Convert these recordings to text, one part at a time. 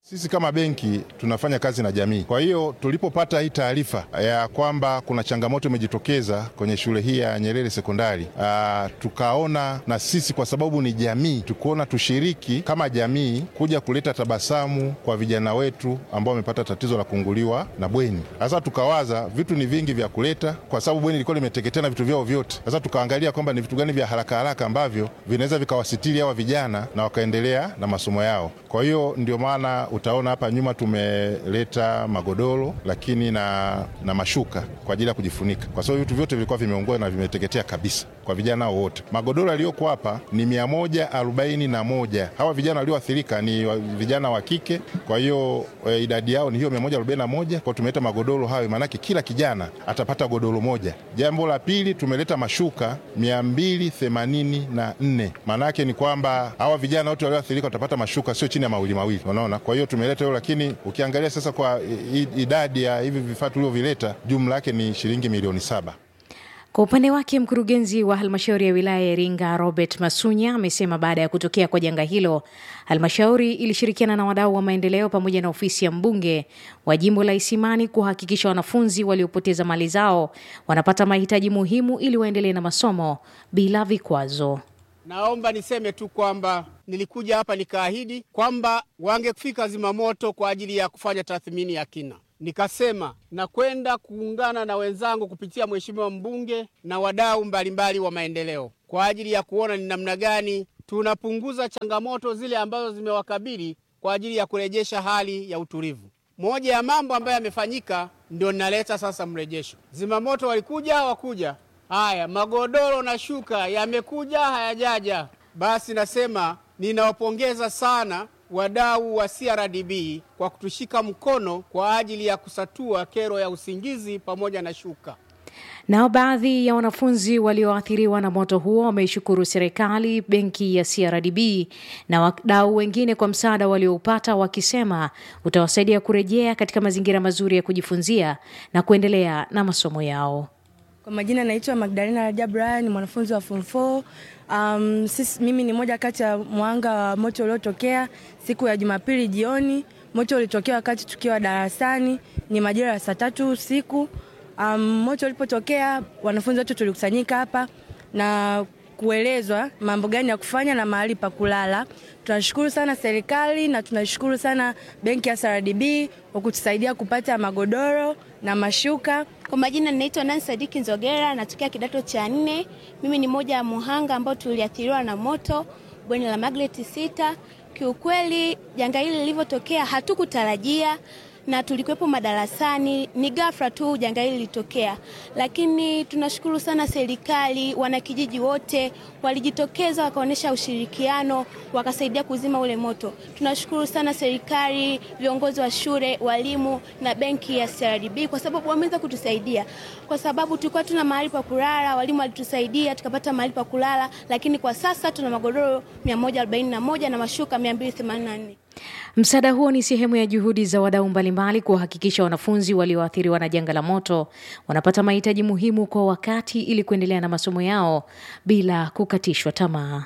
Sisi kama benki tunafanya kazi na jamii. Kwa hiyo tulipopata hii taarifa ya kwamba kuna changamoto imejitokeza kwenye shule hii ya Nyerere Sekondari, tukaona na sisi kwa sababu ni jamii, tukaona tushiriki kama jamii kuja kuleta tabasamu kwa vijana wetu ambao wamepata tatizo la kuunguliwa na bweni. Sasa tukawaza vitu ni vingi vya kuleta, kwa sababu bweni lilikuwa limeteketea na vitu vyao vyote. Sasa tukaangalia kwamba ni vitu gani vya haraka haraka ambavyo vinaweza vikawasitiri hawa vijana na wakaendelea na masomo yao. Kwa hiyo ndio maana utaona hapa nyuma tumeleta magodoro lakini na mashuka kwa ajili ya kujifunika, kwa sababu vitu vyote vilikuwa vimeungua na vimeteketea kabisa kwa vijana wote. Magodoro yaliyoko hapa ni 141. Hawa vijana walioathirika ni vijana wa kike, kwa hiyo idadi yao ni hiyo 141. Kwa tumeleta magodoro hayo, maana kila kijana atapata godoro moja. Jambo la pili, tumeleta mashuka 284. Maana ni kwamba hawa vijana wote walioathirika watapata mashuka sio chini ya mawili, unaona. Kwa hiyo tumeleta hiyo, lakini ukiangalia sasa kwa idadi ya hivi vifaa tulivyovileta jumla yake ni shilingi milioni 7. Kwa upande wake mkurugenzi wa halmashauri ya wilaya ya Iringa Robert Masunya amesema baada ya kutokea kwa janga hilo, halmashauri ilishirikiana na wadau wa maendeleo pamoja na ofisi ya mbunge wa jimbo la Isimani kuhakikisha wanafunzi waliopoteza mali zao wanapata mahitaji muhimu ili waendelee na masomo bila vikwazo. Naomba niseme tu kwamba nilikuja hapa nikaahidi kwamba wangefika zimamoto kwa ajili ya kufanya tathmini ya kina. Nikasema na kwenda kuungana na wenzangu kupitia mheshimiwa mbunge na wadau mbalimbali wa maendeleo kwa ajili ya kuona ni namna gani tunapunguza changamoto zile ambazo zimewakabili kwa ajili ya kurejesha hali ya utulivu. Moja ya mambo ambayo yamefanyika ndio ninaleta sasa mrejesho. Zimamoto walikuja hawakuja? Haya, magodoro na shuka yamekuja hayajaja? Basi nasema ninawapongeza sana wadau wa CRDB kwa kutushika mkono kwa ajili ya kusatua kero ya usingizi pamoja na shuka. Nao baadhi ya wanafunzi walioathiriwa na moto huo wameishukuru serikali, benki ya CRDB na wadau wengine kwa msaada walioupata, wakisema utawasaidia kurejea katika mazingira mazuri ya kujifunzia na kuendelea na masomo yao. Kwa majina naitwa Magdalena Rajab Brian, ni mwanafunzi wa Form 4. Mimi ni moja kati ya mwanga wa moto uliotokea siku ya Jumapili jioni. Moto ulitokea wakati tukiwa darasani, ni majira ya saa 3 usiku. Moto ulipotokea, wanafunzi wote tulikusanyika hapa na kuelezwa mambo gani ya kufanya na mahali pa kulala. Tunashukuru sana serikali na tunashukuru sana benki ya CRDB kwa kutusaidia kupata magodoro na mashuka. Kwa majina ninaitwa Nancy Sadiki Nzogera, natokea kidato cha 4. Mimi ni moja ya muhanga ambao tuliathiriwa na moto bweni la Maglet 6. Kiukweli janga hili lilivyotokea hatukutarajia na tulikuwepo madarasani, ni ghafla tu janga hili litokea. Lakini tunashukuru sana serikali, wanakijiji wote walijitokeza wakaonesha ushirikiano, wakasaidia kuzima ule moto. Tunashukuru sana serikali, viongozi wa shule, walimu na benki ya CRDB kwa sababu wameweza kutusaidia. Kwa sababu tulikuwa tuna mahali pa kulala, walimu walitusaidia tukapata mahali pa kulala, lakini kwa sasa tuna magodoro 141 na mashuka 284. Msaada huo ni sehemu ya juhudi za wadau mbalimbali kuhakikisha wanafunzi walioathiriwa na janga la moto wanapata mahitaji muhimu kwa wakati ili kuendelea na masomo yao bila kukatishwa tamaa.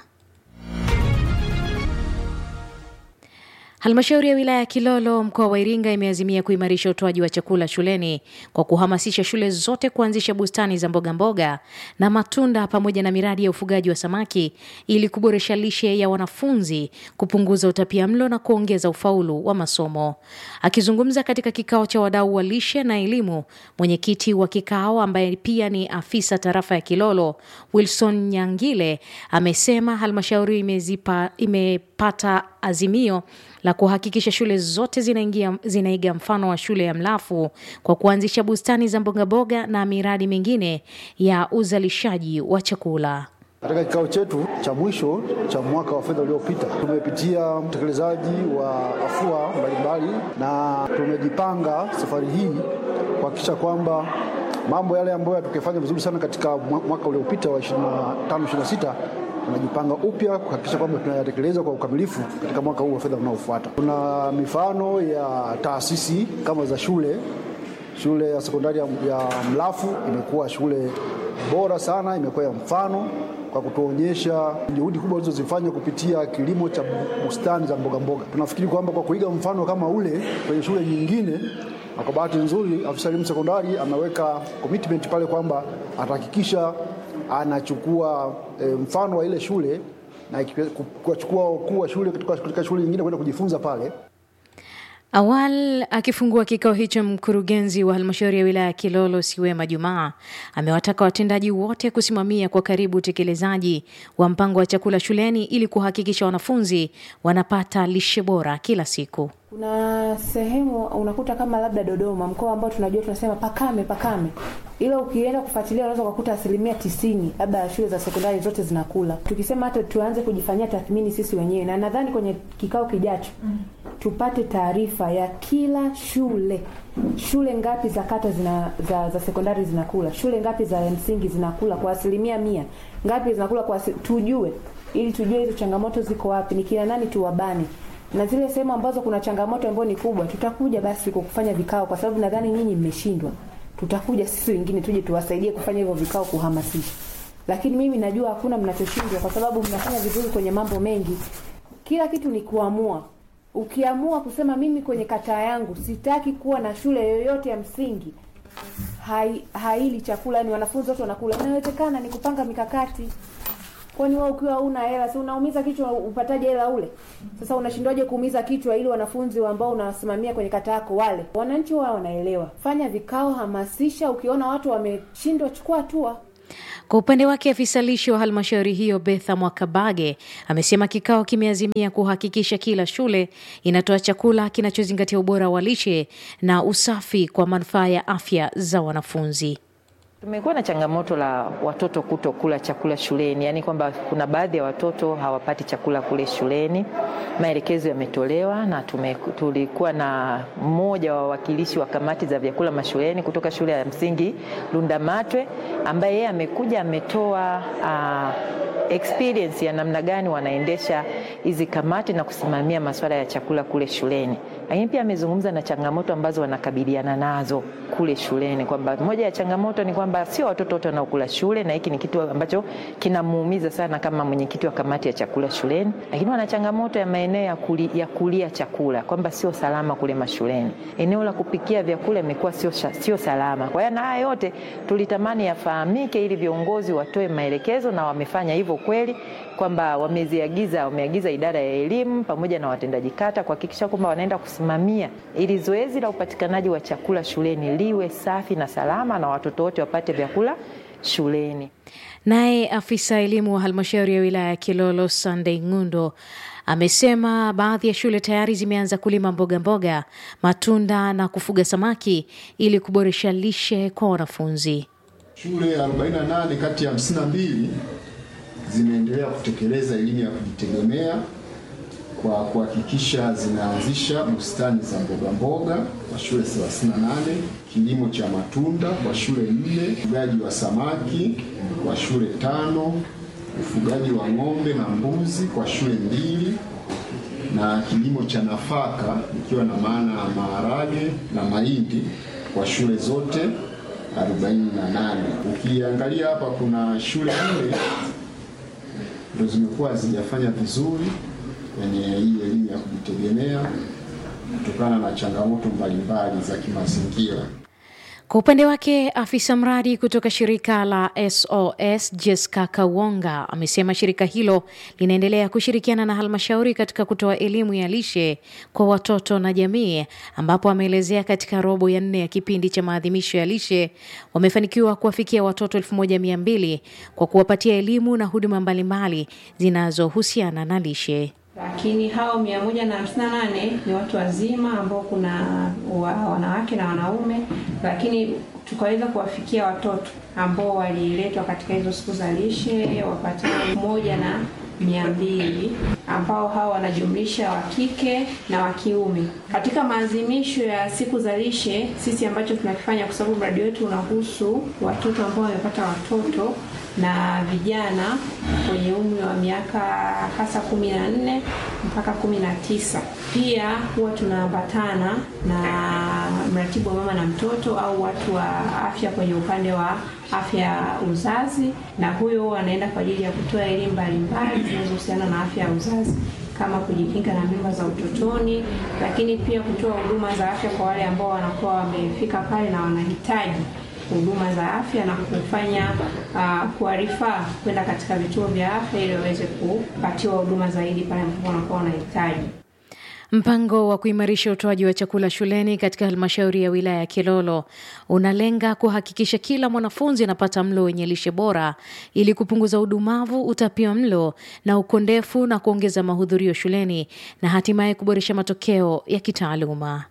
Halmashauri ya wilaya ya Kilolo mkoa wa Iringa imeazimia kuimarisha utoaji wa chakula shuleni kwa kuhamasisha shule zote kuanzisha bustani za mboga na matunda pamoja na miradi ya ufugaji wa samaki ili kuboresha lishe ya wanafunzi, kupunguza utapiamlo na kuongeza ufaulu wa masomo. Akizungumza katika kikao cha wadau wa lishe na elimu, mwenyekiti wa kikao ambaye pia ni afisa tarafa ya Kilolo, Wilson Nyangile, amesema halmashauri imepata azimio la kuhakikisha shule zote zinaiga mfano wa shule ya Mlafu kwa kuanzisha bustani za mboga na miradi mingine ya uzalishaji wa chakula. Katika kikao chetu cha mwisho cha mwaka wa fedha uliopita, tumepitia utekelezaji wa afua mbalimbali na tumejipanga safari hii kuhakikisha kwamba mambo yale ambayo tukifanya vizuri sana katika mwaka uliopita wa 25-26 tunajipanga upya kuhakikisha kwamba tunayatekeleza kwa ukamilifu katika mwaka huu wa fedha unaofuata. Tuna mifano ya taasisi kama za shule ya sekondari ya Mlafu imekuwa shule bora sana, imekuwa ya mfano kwa kutuonyesha juhudi kubwa walizozifanya kupitia kilimo cha bustani za mboga mboga. Tunafikiri kwamba kwa kuiga mfano kama ule kwenye shule nyingine, na kwa bahati nzuri afisa elimu sekondari ameweka commitment pale kwamba atahakikisha anachukua mfano wa ile shule na kuchukua wakuu wa shule katika shule nyingine kwenda kujifunza pale. Awali akifungua kikao hicho, mkurugenzi wa halmashauri ya wilaya ya Kilolo Siwema Jumaa amewataka watendaji wote kusimamia kwa karibu utekelezaji wa mpango wa chakula shuleni ili kuhakikisha wanafunzi wanapata lishe bora kila siku. Kuna sehemu unakuta kama labda Dodoma, mkoa ambao tunajua tunasema pakame. Ila ukienda kufuatilia unaweza kukuta 90% labda shule za sekondari zote zinakula. Tukisema hata tuanze kujifanyia tathmini sisi wenyewe, na nadhani kwenye kikao kijacho tupate taarifa ya kila shule ngapi za kata za sekondari zinakula, shule ngapi za msingi zinakula kwa 100%, ngapi zinakula kwa tujue, ili tujue hizo changamoto ziko wapi, ni kina nani tuwabane. Na zile sehemu ambazo kuna changamoto ambazo ni kubwa, tutakuja basi kufanya vikao, kwa sababu nadhani nyinyi mmeshindwa. Tutakuja sisi wengine tuje tuwasaidie kufanya hivyo vikao, kuhamasisha. Lakini mimi najua hakuna mnachoshindwa, kwa sababu mnafanya vizuri kwenye mambo mengi. Kila kitu ni kuamua. Ukiamua kusema mimi kwenye kata yangu sitaki kuwa na shule yoyote ya msingi haili chakula, yani wanafunzi wote wanakula, inawezekana, ni kupanga mikakati. Kwani wewe ukiwa una hela, si unaumiza kichwa upataje hela ule? Sasa unashindwaje kuumiza kichwa ili wanafunzi ambao unawasimamia kwenye kata yako wale? Wananchi wao wanaelewa. Fanya vikao, hamasisha, ukiona watu wameshindwa chukua hatua. Kwa upande wake afisa lishe wa halmashauri hiyo Betha Mwakabage amesema kikao kimeazimia kuhakikisha kila shule inatoa chakula kinachozingatia ubora wa lishe na usafi kwa manufaa ya afya za wanafunzi. Tumekuwa na changamoto la watoto kutokula chakula shuleni, yani kwamba kuna baadhi ya watoto hawapati chakula kule shuleni. Maelekezo yametolewa na tulikuwa na mmoja wa wawakilishi wa kamati za vyakula mashuleni kutoka shule ya msingi Lundamatwe, ambaye yeye amekuja ametoa experience ya namna gani wanaendesha hizi kamati na kusimamia masuala ya chakula kule shuleni. Lakini pia amezungumza na changamoto ambazo wanakabiliana nazo kule shuleni, kwamba moja ya changamoto ni kwamba sio watoto wote wanaokula shule, na hiki ni kitu ambacho kinamuumiza sana kama mwenyekiti wa kamati ya chakula shuleni. Lakini wana changamoto ya maeneo ya kulia chakula, kwamba sio salama kule mashuleni. Eneo la kupikia vyakula imekuwa sio salama. Kwa hiyo na haya yote tulitamani yafahamike ili viongozi watoe maelekezo, na wamefanya hivyo kweli, kwamba wameagiza idara ya elimu pamoja na watendaji kata kuhakikisha kwamba wanaenda kusimamia ili zoezi la upatikanaji wa chakula shuleni liwe safi na salama na watoto wote wapate vyakula shuleni. Naye afisa elimu wa halmashauri ya wilaya ya Kilolo Sunday Ngundo amesema baadhi ya shule tayari zimeanza kulima mboga, matunda na kufuga samaki ili kuboresha lishe kwa wanafunzi. Shule 48 kati ya 52 zimeendelea kutekeleza elimu ya kujitegemea kwa kuhakikisha zinaanzisha bustani za mboga kwa shule 38, kilimo cha matunda kwa shule 4, ufugaji wa samaki kwa shule 5, ufugaji wa ng'ombe na mbuzi kwa shule 2, na kilimo cha nafaka ikiwa na maana maharage na mahindi kwa shule zote 48. Ukiangalia hapa kuna shule 4 ndio zimekuwa hazijafanya vizuri kwenye hii elimu ya kujitegemea kutokana na changamoto mbalimbali za kimazingira. Kwa upande wake afisa mradi kutoka shirika la SOS Jessica Kawonga amesema shirika hilo linaendelea kushirikiana na halmashauri katika kutoa elimu ya lishe kwa watoto na jamii, ambapo ameelezea katika robo ya 4 ya kipindi cha maadhimisho ya lishe wamefanikiwa kuwafikia watoto 1200 kwa kuwapatia elimu na huduma mbalimbali zinazohusiana na lishe. Lakini hao 158 ni watu wazima ambao kuna wanawake na wanaume, lakini tukaweza kuwafikia watoto ambao waliletwa katika hizo siku za lishe wapatao 1200 ambao hao wanajumlisha wa kike na wa kiume. Katika maadhimisho ya siku za lishe sisi ambacho tunakifanya, kwa sababu mradi wetu unahusu watoto ambao wamepata watoto, na vijana kwenye umri wa miaka hasa 14 mpaka 19. Pia huwa tunaambatana na mratibu wa mama na mtoto au watu wa afya kwenye upande wa afya ya uzazi, na huyo anaenda kwa ajili ya kutoa elimu mbalimbali zinazohusiana na afya ya uzazi kama kujikinga na mimba za utotoni, lakini pia kutoa huduma za afya kwa wale ambao wanakuwa wamefika pale na wanahitaji huduma za afya na kufanya kuarifa kwenda katika vituo vya afya ili waweze kupatiwa huduma zaidi pale ambapo wanakuwa wanahitaji. Mpango wa kuimarisha utoaji wa chakula shuleni katika halmashauri ya wilaya ya Kilolo unalenga kuhakikisha kila mwanafunzi anapata mlo wenye lishe bora ili kupunguza udumavu, utapiamlo na ukondefu na kuongeza mahudhurio shuleni na hatimaye kuboresha matokeo ya kitaaluma.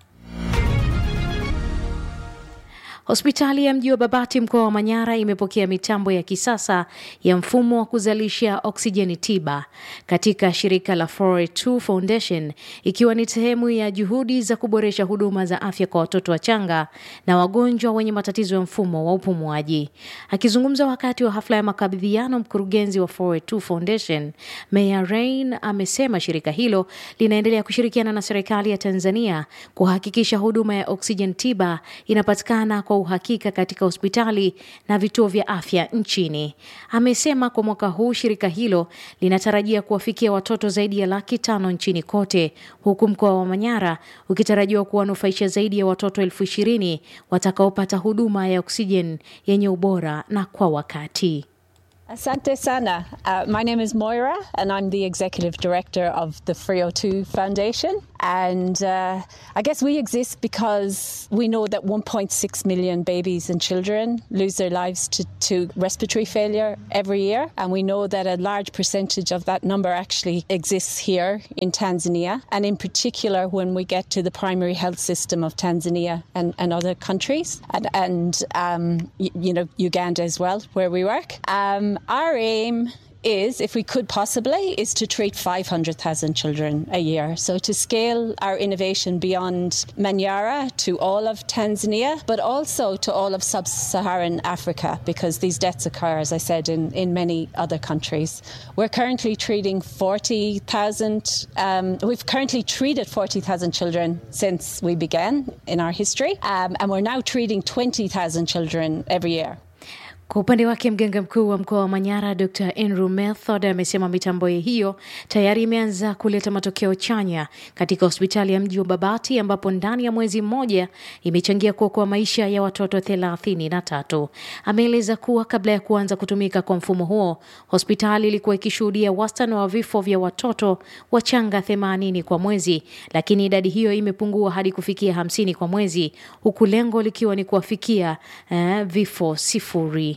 Hospitali ya mji wa Babati mkoa wa Manyara imepokea mitambo ya kisasa ya mfumo wa kuzalisha oksijeni tiba katika shirika la 4A2 Foundation, ikiwa ni sehemu ya juhudi za kuboresha huduma za afya kwa watoto wachanga na wagonjwa wenye matatizo ya mfumo wa upumuaji. Akizungumza wakati wa hafla ya makabidhiano, mkurugenzi wa 4A2 Foundation Meya Rain amesema shirika hilo linaendelea kushirikiana na serikali ya Tanzania kuhakikisha huduma ya oksijeni tiba inapatikana kwa uhakika katika hospitali na vituo vya afya nchini. Amesema kwa mwaka huu shirika hilo linatarajia kuwafikia watoto zaidi ya 500,000 nchini kote, huku mkoa wa Manyara ukitarajiwa kuwanufaisha zaidi ya watoto 20,000 watakaopata huduma ya oksijeni yenye ubora na kwa wakati. Asante sana. My name is Moira and I'm the Executive Director of the 302 Foundation. And I guess we exist because we know that 1.6 million babies and children lose their lives to respiratory failure every year. And we know that a large percentage of that number actually exists here in Tanzania. And in particular, when we get to the primary health system of Tanzania and other countries and Uganda as well, where we work. Our aim is, if we could possibly, is to treat 500,000 children a year. So to scale our innovation beyond Manyara to all of Tanzania, but also to all of sub-Saharan Africa, because these deaths occur, as I said, in many other countries. We're currently treating 40,000, we've currently treated 40,000 children since we began in our history, and we're now treating 20,000 children every year. Kwa upande wake mganga mkuu wa mkoa wa Manyara Dr. Andrew Method amesema mitambo hiyo tayari imeanza kuleta matokeo chanya katika hospitali ya mji wa Babati, ambapo ndani ya mwezi mmoja imechangia kuokoa maisha ya watoto 33. Ameeleza kuwa kabla ya kuanza kutumika kwa mfumo huo, hospitali ilikuwa ikishuhudia wastani wa vifo vya watoto wachanga 80 kwa mwezi, lakini idadi hiyo imepungua hadi kufikia 50 kwa mwezi, huku lengo likiwa ni kuwafikia vifo 0.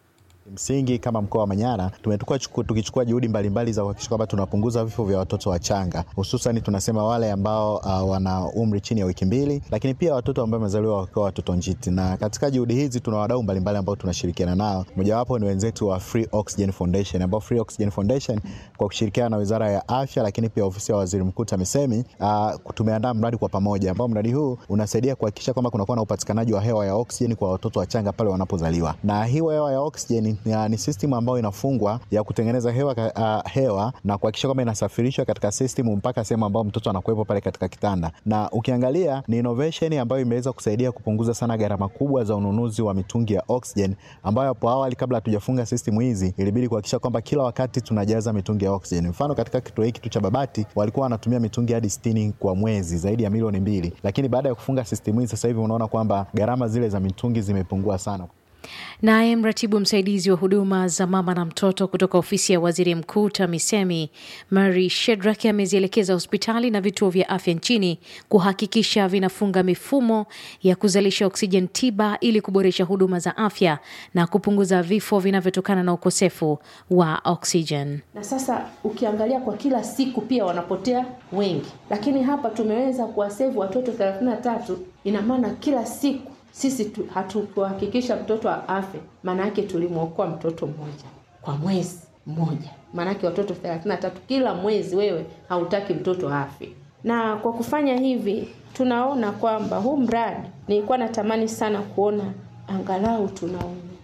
Msingi kama mkoa wa Manyara tukichukua juhudi mbalimbali za kuhakikisha kwamba tunapunguza vifo vya watoto wachanga, hususan tunasema wale ambao wana umri chini ya wiki 2, lakini pia watoto ambao wamezaliwa wakiwa watoto njiti. Na katika juhudi hizi tuna wadau mbalimbali ambao tunashirikiana nao. Mojawapo ni wenzetu wa Free Oxygen Foundation, ambao Free Oxygen Foundation kwa kushirikiana na Wizara ya Afya lakini pia ofisi ya Waziri Mkuu TAMISEMI tumeandaa mradi kwa pamoja, ambao mradi huu unasaidia kuhakikisha kwamba kunakuwa na upatikanaji wa hewa ya oxygen kwa watoto wachanga pale wanapozaliwa. Na hiyo hewa ya oxygen ni system ambayo inafungwa ya kutengeneza hewa na kuhakikisha kwamba inasafirishwa katika system mpaka sehemu ambayo mtoto anakuepo pale katika kitanda. Na ukiangalia ni innovation ambayo imeweza kusaidia kupunguza sana gharama kubwa za ununuzi wa mitungi ya oxygen, ambayo hapo awali kabla hatujafunga system hizi ilibidi kuhakikisha kwamba kila wakati tunajaza mitungi ya oxygen. Mfano katika kituo hiki cha Babati walikuwa wanatumia mitungi hadi 60 kwa mwezi, zaidi ya milioni 2. Lakini baada ya kufunga system hizi sasa hivi unaona kwamba gharama zile za mitungi zimepungua sana. Naye mratibu msaidizi wa huduma za mama na mtoto kutoka ofisi ya Waziri Mkuu TAMISEMI Mary Shedrack amezielekeza hospitali na vituo vya afya nchini kuhakikisha vinafunga mifumo ya kuzalisha oksijeni tiba ili kuboresha huduma za afya na kupunguza vifo vinavyotokana na ukosefu wa oksijeni. Na sasa ukiangalia kwa kila siku pia wanapotea wengi, lakini hapa tumeweza kuwasevu watoto 33. Ina maana kila siku sisi hatukuhakikisha mtoto afe, maana yake tulimwokoa mtoto mmoja kwa mwezi mmoja. Maana yake watoto 33 kila mwezi, wewe hautaki mtoto afe. Na kwa kufanya hivi tunaona kwamba huu mradi, nilikuwa natamani sana kuona angalau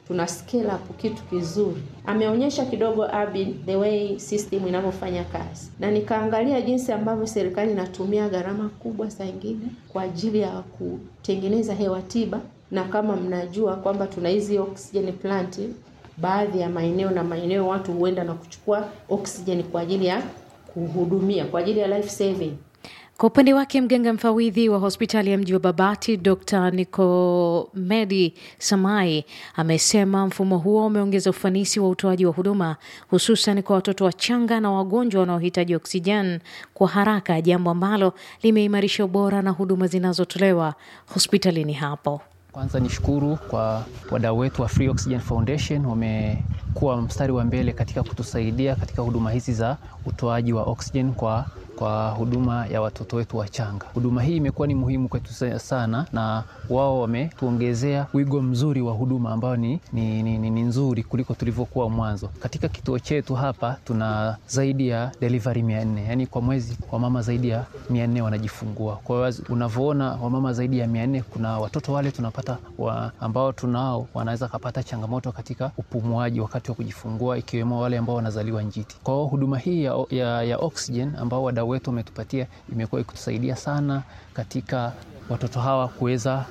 tuna scale up kitu kizuri. Ameonyesha kidogo Abi the way system inavyofanya kazi, na nikaangalia jinsi ambavyo serikali inatumia gharama kubwa saa nyingine kwa ajili ya kutengeneza hewa tiba. Na kama mnajua kwamba tuna hizi oxygen plant baadhi ya maeneo watu huenda na kuchukua oxygen kwa ajili ya kuhudumia, kwa ajili ya life saving. Kwa upande wake mganga mfawidhi wa hospitali ya mji wa Babati Dr. Nikomedi Samai amesema mfumo huo umeongeza ufanisi wa utoaji wa huduma hususan kwa watoto wachanga na wagonjwa wanaohitaji oksijeni kwa haraka, jambo ambalo limeimarisha ubora na huduma zinazotolewa hospitalini hapo. Kwanza nishukuru kwa wadau wetu wa Free Oxygen Foundation, wamekuwa mstari wa mbele katika kutusaidia katika huduma hizi za utoaji wa oxygen kwa huduma ya watoto wetu wachanga. Huduma hii imekuwa ni muhimu kwetu sana, na wao wametuongezea wigo mzuri wa huduma ambao ni nzuri kuliko tulivyokuwa mwanzo. Katika kituo chetu hapa tuna zaidi ya delivery 400, yani kwa mwezi wamama zaidi ya 400 wanajifungua. Kwa hiyo unavyoona wamama zaidi ya 400, kuna watoto wale tunapata ambao tunao wanaweza kupata changamoto katika upumuaji wakati wa kujifungua, ikiwemo wale ambao wanazaliwa njiti. Kwa hiyo huduma hii ya oxygen ambao wadau wetu wametupatia imekuwa ikitusaidia sana katika watoto hawa kuweza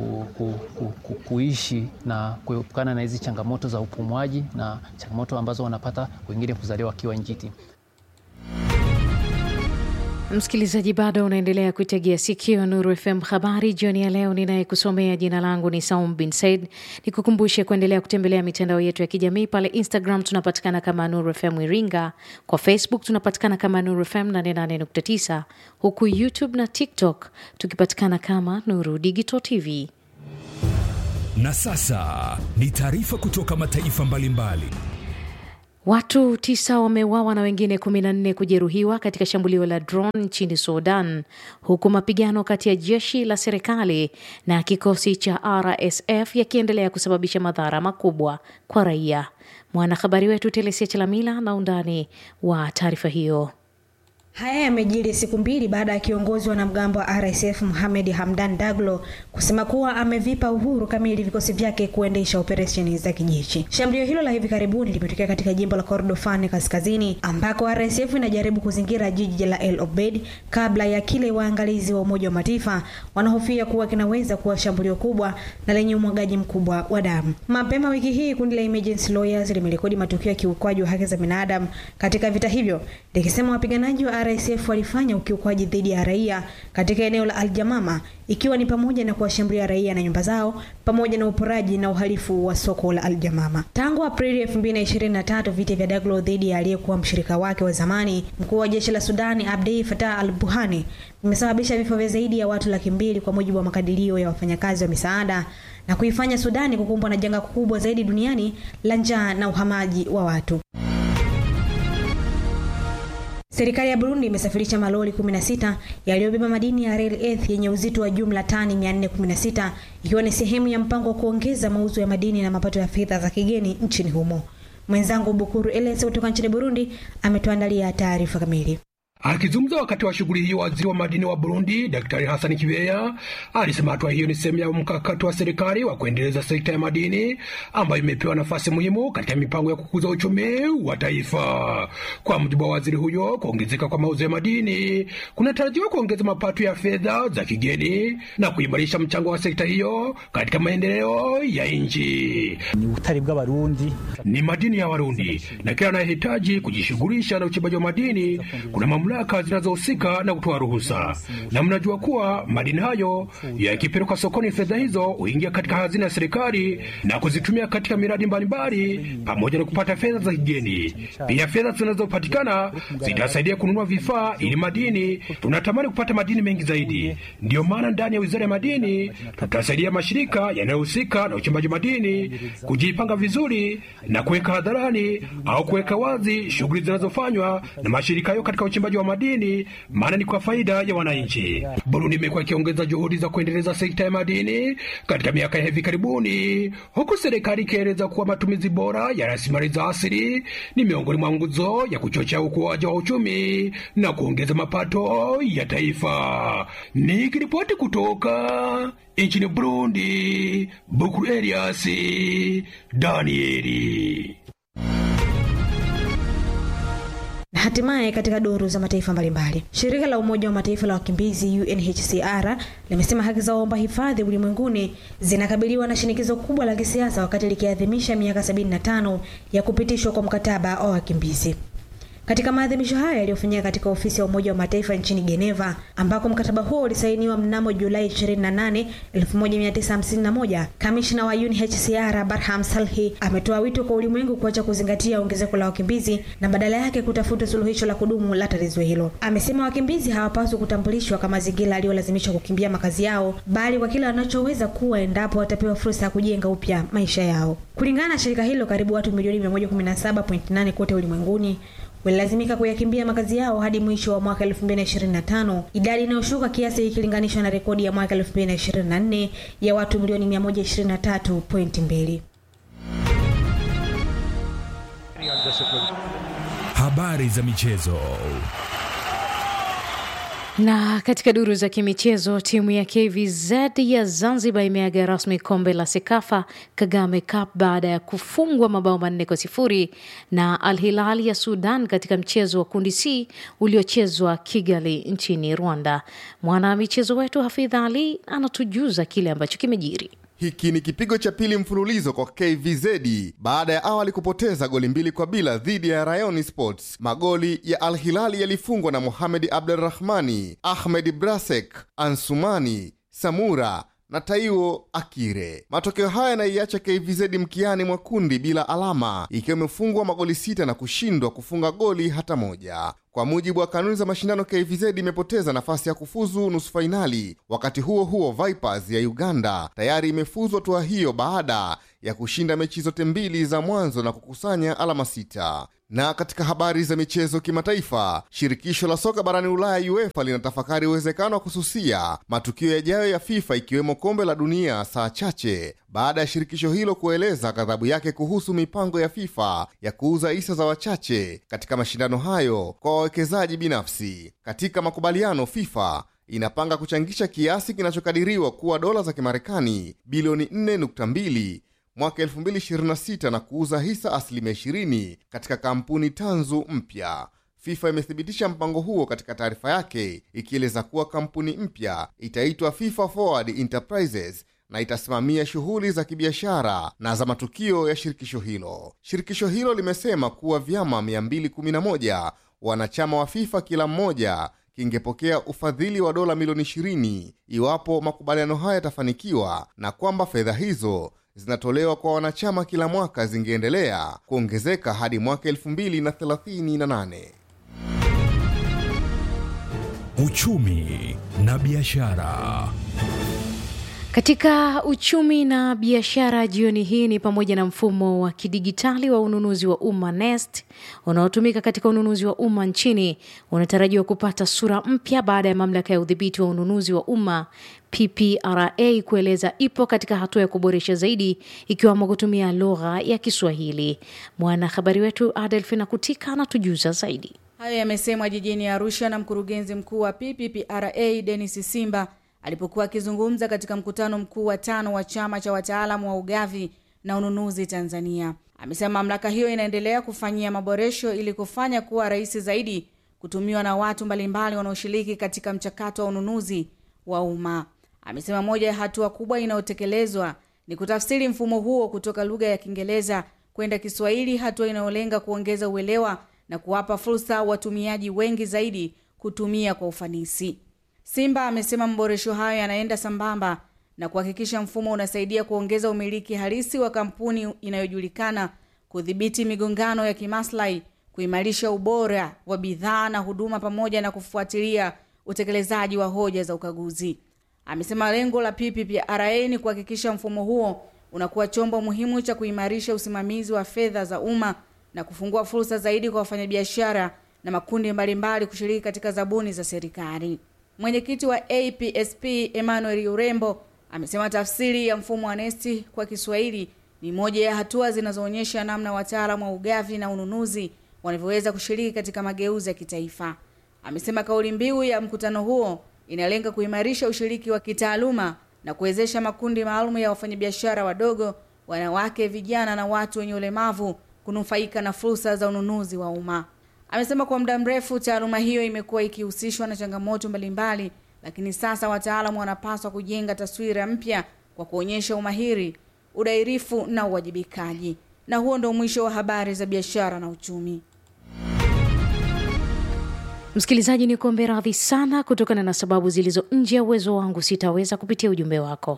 kuishi na kuepukana na hizi changamoto za upumuaji na changamoto ambazo wanapata wengine kuzaliwa wakiwa njiti. Msikilizaji, bado unaendelea kuitegea sikio Nuru FM habari jioni ya leo. Ninayekusomea jina langu ni Saum bin Said. Nikukumbushe kuendelea kutembelea mitandao yetu ya kijamii. Pale Instagram tunapatikana kama Nuru FM Iringa, kwa Facebook tunapatikana kama Nuru FM 88.9, huku YouTube na TikTok tukipatikana kama Nuru Digital TV. Na sasa ni taarifa kutoka mataifa mbalimbali. Watu 9 wameuawa na wengine 14 kujeruhiwa katika shambulio la drone nchini Sudan, huku mapigano kati ya jeshi la serikali na kikosi cha RSF yakiendelea kusababisha madhara makubwa kwa raia. Mwanahabari wetu Telesia Chalamila na undani wa taarifa hiyo. Haya yamejiri siku mbili baada ya kiongozi wa wanamgambo wa RSF Mohamed Hamdan Daglo kusema kuwa amevipa uhuru kamili vikosi vyake kuendesha operesheni za kijeshi. Shambulio hilo la hivi karibuni limetokea katika jimbo la Kordofan kaskazini, ambako RSF inajaribu kuzingira jiji la El Obeid kabla ya kile waangalizi wa Umoja wa Mataifa wanahofia kuwa kinaweza kuwa shambulio kubwa na lenye umwagaji mkubwa wa damu. Mapema wiki hii kundi la Emergency Lawyers limerekodi matukio ya kiukwaji wa haki za binadamu katika vita hivyo, likisema wapiganaji wa RSF walifanya ukiukwaji dhidi ya raia katika eneo la Al-Jamama, ikiwa ni pamoja na kuwashambulia raia na nyumba zao pamoja na uporaji na uhalifu wa soko la Al-Jamama. Tangu Aprili 2023, vita vya Daglo dhidi ya aliyekuwa mshirika wake wa zamani, mkuu wa jeshi la Sudani Abdel Fattah al-Burhan, vimesababisha vifo vya zaidi ya watu 200,000 kwa mujibu wa makadirio ya wafanyakazi wa misaada, na kuifanya Sudani kukumbwa na janga kubwa zaidi duniani la njaa na uhamaji wa watu. Serikali ya Burundi imesafirisha malori 16 yaliyobeba madini ya rare earth yenye uzito wa jumla tani 416, ikiwa ni sehemu ya mpango wa kuongeza mauzo ya madini na mapato ya fedha za kigeni nchini humo. Mwenzangu Bukuru Elese kutoka nchini Burundi ametuandalia taarifa kamili. Akizungumza wakati wa shughuli hiyo, waziri wa madini wa Burundi Daktari Hassan Kibeya alisema hatua hiyo ni sehemu ya mkakati wa serikali wa kuendeleza sekta ya madini ambayo imepewa nafasi muhimu katika mipango ya kukuza uchumi wa taifa. Kwa mujibu wa waziri huyo, kuongezeka kwa mauzo ya madini kunatarajiwa kuongeza mapato ya fedha za kigeni na kuimarisha mchango wa sekta hiyo katika maendeleo ya nchi. Ni utari bw'abarundi, ni madini ya Warundi, na kila anayehitaji kujishughulisha na uchimbaji wa madini kuna mamlaka zinazohusika na kutoa ruhusa. Na mnajua kuwa madini hayo yakipelekwa sokoni, fedha hizo huingia katika hazina ya serikali na kuzitumia katika miradi mbalimbali pamoja na kupata fedha za kigeni. Pia fedha zinazopatikana zitasaidia kununua vifaa ili madini. Tunatamani kupata madini mengi zaidi. Ndio maana ndani ya Wizara ya Madini tutasaidia mashirika yanayohusika na uchimbaji madini kujipanga vizuri na kuweka hadharani au kuweka wazi shughuli zinazofanywa na mashirika hayo katika uchimbaji wa wa madini, maana ni kwa faida ya wananchi. Burundi imekuwa ikiongeza juhudi za kuendeleza sekta ya madini katika miaka ya hivi karibuni, huku serikali ikieleza kuwa matumizi bora ya rasilimali za asili ni miongoni mwa nguzo ya kuchochea ukuaji wa uchumi na kuongeza mapato ya taifa. Nikiripoti kutoka nchini Burundi, Bukuru Elias Danieli. Hatimaye katika duru za mataifa mbalimbali, shirika la Umoja wa Mataifa la wakimbizi UNHCR limesema haki za waomba hifadhi ulimwenguni zinakabiliwa na shinikizo kubwa la kisiasa wakati likiadhimisha miaka 75 ya kupitishwa kwa mkataba wa wakimbizi. Katika maadhimisho haya yaliyofanyika katika ofisi ya Umoja wa Mataifa nchini Geneva, ambako mkataba huo ulisainiwa mnamo Julai 28, 1951, kamishna wa UNHCR Barham Salhi ametoa wito kwa ulimwengu kuacha kuzingatia ongezeko la wakimbizi na badala yake kutafuta suluhisho la kudumu la tatizo hilo. Amesema wakimbizi hawapaswi kutambulishwa kama mazingira aliyolazimishwa kukimbia makazi yao, bali kwa kila wanachoweza kuwa endapo watapewa fursa ya kujenga upya maisha yao. Kulingana na shirika hilo, karibu watu milioni 117.8 kote ulimwenguni walilazimika kuyakimbia makazi yao hadi mwisho wa mwaka 2025, idadi inayoshuka kiasi ikilinganishwa na rekodi ya mwaka 2024 ya watu milioni 123.2. Habari za michezo. Na katika duru za kimichezo, timu ya KVZ ya Zanzibar imeaga rasmi kombe la Sekafa Kagame Cup baada ya kufungwa mabao 4-0 na Al Hilal ya Sudan katika mchezo wa kundi C uliochezwa Kigali nchini Rwanda. Mwana michezo wetu Hafidha Ali anatujuza kile ambacho kimejiri. Hiki ni kipigo cha pili mfululizo kwa KVZ baada ya awali kupoteza goli 2-0 dhidi ya Rayon Sports. Magoli ya Al Hilal yalifungwa na Mohamed Abdelrahmani, Ahmed Brasek, Ansumani, Samura na Taiwo Akire. Matokeo haya yanaiacha KVZ mkiani mwa kundi bila alama, ikiwa imefungwa magoli 6 na kushindwa kufunga goli hata moja. Kwa mujibu wa kanuni za mashindano, KVZ imepoteza nafasi ya kufuzu nusu fainali. Wakati huo huo, Vipers ya Uganda tayari imefuzwa hatua hiyo baada ya kushinda mechi zote mbili za mwanzo na kukusanya alama 6. Na katika habari za michezo kimataifa, shirikisho la soka barani Ulaya UEFA linatafakari uwezekano wa kususia matukio yajayo ya FIFA ikiwemo kombe la dunia saa chache baada ya shirikisho hilo kueleza ghadhabu yake kuhusu mipango ya FIFA ya kuuza hisa za wachache katika mashindano hayo kwa wawekezaji binafsi. Katika makubaliano, FIFA inapanga kuchangisha kiasi kinachokadiriwa kuwa dola za Kimarekani bilioni 4.2 mwaka 2026 na kuuza hisa 20% katika kampuni tanzu mpya. FIFA imethibitisha mpango huo katika taarifa yake, ikieleza kuwa kampuni mpya itaitwa FIFA Forward Enterprises na itasimamia shughuli za kibiashara na za matukio ya shirikisho hilo. Shirikisho hilo limesema kuwa vyama 211 wanachama wa FIFA kila mmoja kingepokea ufadhili wa dola milioni 20 iwapo makubaliano haya yatafanikiwa, na kwamba fedha hizo zinatolewa kwa wanachama kila mwaka zingeendelea kuongezeka hadi mwaka 2038. Uchumi na biashara. Katika uchumi na biashara jioni hii ni pamoja na mfumo wa kidigitali wa ununuzi wa umma NeST unaotumika katika ununuzi wa umma nchini unatarajiwa kupata sura mpya baada ya mamlaka ya udhibiti wa ununuzi wa umma PPRA kueleza ipo katika hatua ya kuboresha zaidi ikiwemo kutumia lugha ya Kiswahili. Mwanahabari wetu Adelfina Kutika anatujuza zaidi. Hayo yamesemwa jijini Arusha na mkurugenzi mkuu wa PPRA Dennis Simba alipokuwa akizungumza katika mkutano mkuu wa 5 wa chama cha wataalamu wa ugavi na ununuzi Tanzania. Amesema mamlaka hiyo inaendelea kufanyia maboresho ili kufanya kuwa rahisi zaidi kutumiwa na watu mbalimbali wanaoshiriki katika mchakato wa ununuzi wa umma. Amesema moja ya hatua kubwa inayotekelezwa ni kutafsiri mfumo huo kutoka lugha ya Kiingereza kwenda Kiswahili, hatua inayolenga kuongeza uelewa na kuwapa fursa watumiaji wengi zaidi kutumia kwa ufanisi. Simba amesema maboresho hayo yanaenda sambamba na kuhakikisha mfumo unasaidia kuongeza umiliki halisi wa kampuni inayojulikana, kudhibiti migongano ya kimaslahi, kuimarisha ubora wa bidhaa na huduma pamoja na kufuatilia utekelezaji wa hoja za ukaguzi. Amesema lengo la PPRA ni kuhakikisha mfumo huo unakuwa chombo muhimu cha kuimarisha usimamizi wa fedha za umma na kufungua fursa zaidi kwa wafanyabiashara na makundi mbalimbali kushiriki katika zabuni za serikali. Mwenyekiti wa APSP Emmanuel Urembo amesema tafsiri ya mfumo wa NeST kwa Kiswahili ni moja ya hatua zinazoonyesha namna wataalamu wa ugavi na ununuzi wanavyoweza kushiriki katika mageuzi ya kitaifa. Amesema kauli mbiu ya mkutano huo inalenga kuimarisha ushiriki wa kitaaluma na kuwezesha makundi maalum ya wafanyabiashara wadogo, wanawake, vijana na watu wenye ulemavu kunufaika na fursa za ununuzi wa umma. Amesema kwa muda mrefu taaluma hiyo imekuwa ikihusishwa na changamoto mbalimbali, lakini sasa wataalamu wanapaswa kujenga taswira mpya kwa kuonyesha umahiri, udairifu na uwajibikaji. Na huo ndio mwisho wa habari za biashara na uchumi. Msikilizaji, ni kuombe radhi sana kutokana na sababu zilizo nje ya uwezo wangu, sitaweza kupitia ujumbe wako.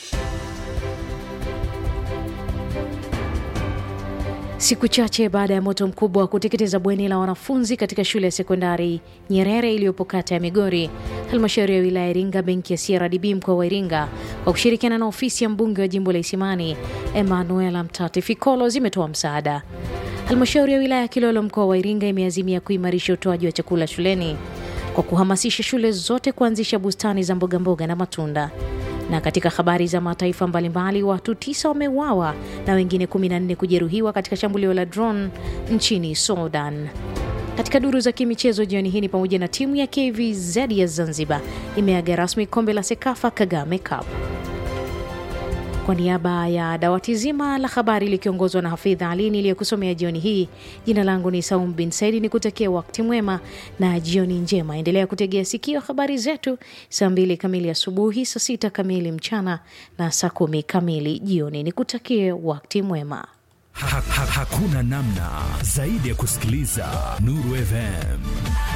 Siku chache baada ya moto mkubwa wa kuteketeza bweni la wanafunzi katika shule ya sekondari Nyerere iliyopo kata ya Migori, halmashauri ya wilaya Iringa, benki ya CRDB mkoa wa Iringa kwa kushirikiana na ofisi ya mbunge wa jimbo la Isimani Emmanuel Mtati Fikolo zimetoa msaada. Halmashauri ya wilaya ya Kilolo mkoa wa Iringa imeazimia kuimarisha utoaji wa chakula shuleni kwa kuhamasisha shule zote kuanzisha bustani za mboga mboga na matunda. Na katika habari za mataifa mbalimbali, watu 9 wameuawa na wengine 14 kujeruhiwa katika shambulio la drone nchini Sudan. Katika duru za kimichezo jioni hii ni pamoja na timu ya KVZ ya Zanzibar imeaga rasmi kombe la Sekafa Kagame Cup. Kwa niaba ya dawati zima la habari likiongozwa na Hafidha Alini iliyokusomea jioni hii, jina langu ni Saum bin Saidi, nikutakia wakati mwema na jioni njema. Endelea kutegea sikio habari zetu saa 2 kamili asubuhi, saa 6 kamili mchana na saa 10 kamili jioni. Nikutakie wakati mwema. Hakuna namna zaidi ya kusikiliza Nuru FM.